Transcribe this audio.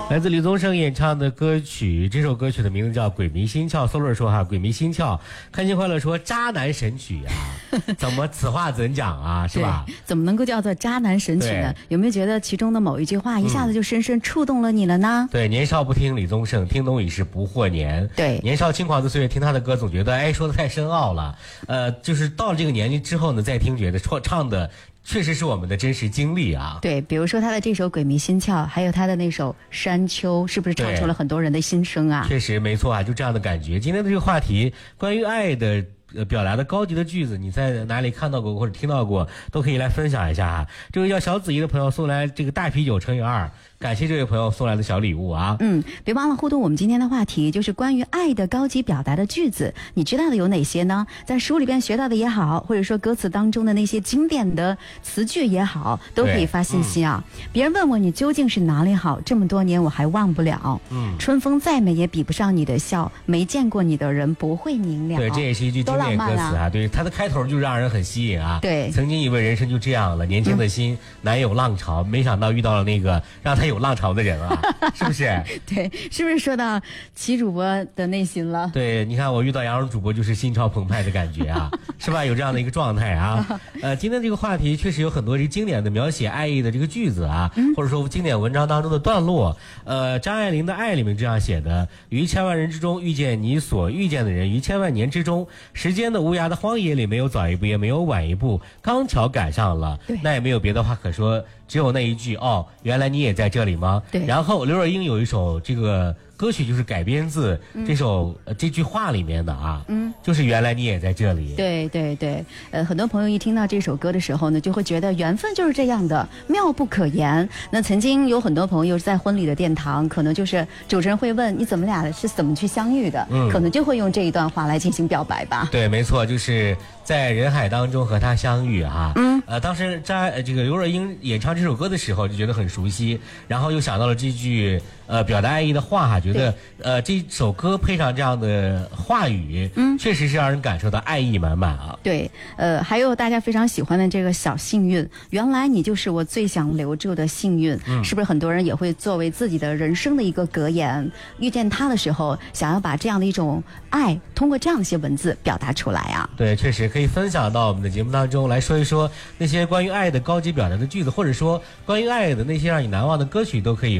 来自李宗盛演唱的歌曲，这首歌曲的名字叫《鬼迷心窍》。馊乐说哈，鬼迷心窍。开心快乐说渣男神曲啊，怎么此话怎讲啊，是吧？ 怎么能够叫做渣男神曲呢？有没有觉得其中的某一句话一下子就深深触动了你了呢？ 对，年少不听李宗盛，听懂已是不惑年。 对， 年少轻狂的岁月，听他的歌总觉得说的太深奥了。就是到了这个年龄之后呢，再听觉得唱的确实是我们的真实经历啊。 对，比如说他的这首《鬼迷心窍》，还有他的那首《山丘》，是不是唱出了很多人的心声啊？ 确实没错啊，就这样的感觉。今天的这个话题，关于爱的表达的高级的句子，你在哪里看到过或者听到过，都可以来分享一下啊。这位叫小子怡的朋友送来这个大啤酒乘以2，感谢这位朋友送来的小礼物啊。 别忘了互动我们今天的话题，就是关于爱的高级表达的句子，你知道的有哪些呢？在书里边学到的也好，或者说歌词当中的那些经典的词句也好，都可以发信息啊。别人问我你究竟是哪里好，这么多年我还忘不了。春风再美也比不上你的笑，没见过你的人不会明了。 对，这也是一句经典歌词啊。对，它的开头就让人很吸引啊。 对， 曾经以为人生就这样了，年轻的心难有浪潮，没想到遇到了那个让他有浪潮的人啊，是不是？ 对，是不是说到齐主播的内心了？ 对，你看我遇到杨蓉主播就是心潮澎湃的感觉啊，是吧？有这样的一个状态啊。今天这个话题确实有很多这个经典的描写爱意的这个句子啊，或者说经典文章当中的段落。张爱玲的《爱》里面这样写的：于千万人之中遇见你所遇见的人，于千万年之中，时间的无涯的荒野里，没有早一步也没有晚一步，刚巧赶上了，那也没有别的话可说，只有那一句原来你也在这里吗？ 对。 然后刘若英有一首这个歌曲就是改编自这句话里面的啊，就是原来你也在这里。 对对对，很多朋友一听到这首歌的时候呢，就会觉得缘分就是这样的，妙不可言。那曾经有很多朋友在婚礼的殿堂，可能就是主持人会问你怎么俩是怎么去相遇的，可能就会用这一段话来进行表白吧。 对，没错，就是在人海当中和他相遇哈。当时这个刘若英演唱这首歌的时候就觉得很熟悉，然后又想到了这句表达爱意的话哈，觉得这首歌配上这样的话语，确实是让人感受到爱意满满啊。 对，还有大家非常喜欢的这个小幸运，原来你就是我最想留住的幸运，是不是很多人也会作为自己的人生的一个格言？遇见他的时候，想要把这样的一种爱，通过这样的一些文字表达出来啊。 对，确实可以分享到我们的节目当中来说一说那些关于爱的高级表达的句子，或者说关于爱的那些让你难忘的歌曲，都可以